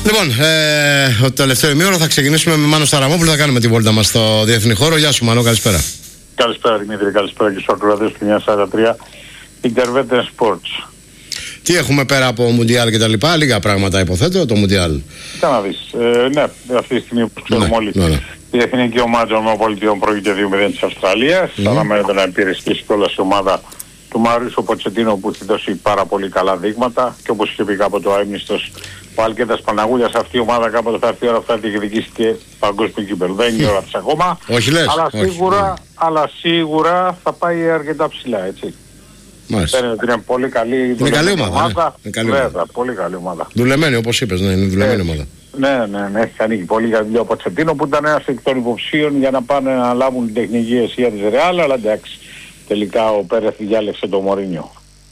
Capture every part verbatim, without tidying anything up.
Λοιπόν, ε, το τελευταίο ημίωρο θα ξεκινήσουμε με Μάνο Σταραμόπουλο. Θα κάνουμε τη βόλτα μας στο διεθνή χώρο. Γεια σου, Μάνο, καλησπέρα. Καλησπέρα, Δημήτρη, καλησπέρα και στους ακροατές του εννιακόσια σαράντα τρία Intervention Sports. Τι έχουμε πέρα από Μουντιάλ και τα λοιπά, λίγα πράγματα υποθέτω, το Μουντιάλ. Κοίτα να δεις, ε, ναι, αυτή τη στιγμή που ξέρουμε ναι, όλοι, ναι, ναι. η εθνική ομάδα των ΗΠΑ προηγείται δύο μηδέν της Αυστραλίας. Mm. Αναμένεται να υπηρεστήσει κιόλας η ομάδα του Μαρίσο Ποτσετίνο που έχει δώσει πάρα πολύ καλά δείγματα και όπως είχε πει κάποτε ο αείμνηστος ο Αλκέτας Παναγούλιας, αυτή η ομάδα κάποτε θα έρθει η ώρα που θα διεκδικήσει και παγκόσμιο κύπελλο. Δεν είναι η ώρα της ακόμα. Όχι λες. Αλλά, όχι, σίγουρα, ναι. αλλά σίγουρα θα πάει αρκετά ψηλά, έτσι. Φαίνεται ότι είναι πολύ καλή, είναι καλή ομάδα. ομάδα. Ναι. Καλή Βέβαια, ομάδα. πολύ καλή ομάδα. Δουλεμένη, όπως είπες, ναι, είναι δουλεμένη ε, ομάδα. Ναι, ναι, ναι, έχει κάνει πολύ καλή δουλειά ο Ποτσετίνο που ήταν ένας εκ των υποψίων για να πάνε να λάβουν την τεχνική αιστεία της Ρεάλ, αλλά εντάξει, τελικά ο Πέρεθ διάλεξε το Μωρίνιο.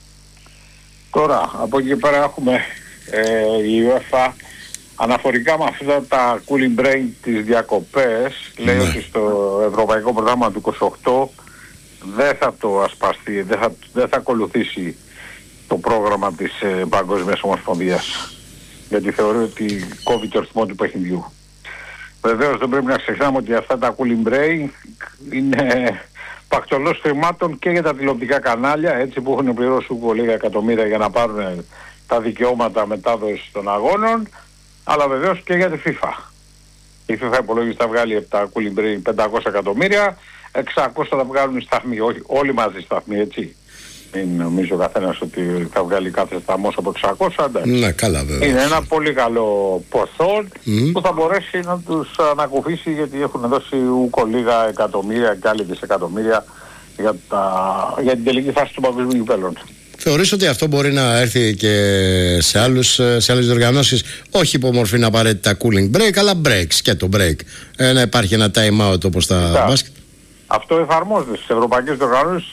Τώρα, από εκεί πέρα έχουμε ε, η UEFA αναφορικά με αυτά τα cooling break τις διακοπές, ναι. λέει ότι στο Ευρωπαϊκό Πρόγραμμα του είκοσι οκτώ δεν θα το ασπαστεί, δεν θα, δεν θα ακολουθήσει το πρόγραμμα της ε, Παγκόσμιας Ομοσπονδίας, γιατί θεωρεί ότι κόβει το ρυθμό του παιχνιδιού. Βεβαίως δεν πρέπει να ξεχνάμε ότι αυτά τα cooling break είναι πακτολός χρημάτων και για τα τηλεοπτικά κανάλια, έτσι που έχουν πληρώσει λίγα εκατομμύρια για να πάρουν τα δικαιώματα μετάδοσης των αγώνων, αλλά βεβαίως και για τη FIFA. Η FIFA υπολογίζει θα βγάλει από τα cooling break πεντακόσια εκατομμύρια, εξακόσια θα βγάλουν οι σταθμοί, όχι όλοι μαζί οι σταθμοί, έτσι. Μην νομίζω ο καθένας ότι θα βγάλει κάθε σταθμός από εξακόσια, εντάξει. Ναι, καλά βέβαια. Είναι ένα πολύ καλό ποσό mm. που θα μπορέσει να τους ανακουφίσει, γιατί έχουν δώσει ούκο λίγα εκατομμύρια και άλλοι δισεκατομμύρια για, τα... για την τελική φάση του παγκοσμίου κυπέλλου. Θεωρείς ότι αυτό μπορεί να έρθει και σε, άλλους, σε άλλες διοργανώσεις, όχι υπό μορφή να απαραίτητα cooling break, αλλά breaks και το break. Ε, να υπάρχει ένα time out όπως τα μπάσκετ. Αυτό εφαρμόζεται στις ευρωπαϊκές διοργανώσεις